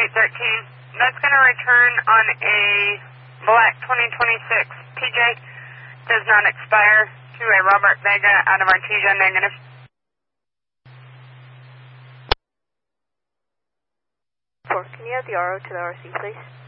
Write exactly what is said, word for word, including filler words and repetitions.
eight thirteen. That's going to return on a black twenty twenty-six P J. Does not expire to a Robert Vega out of Artesia negative. Four, can you add the R O to the R C, please?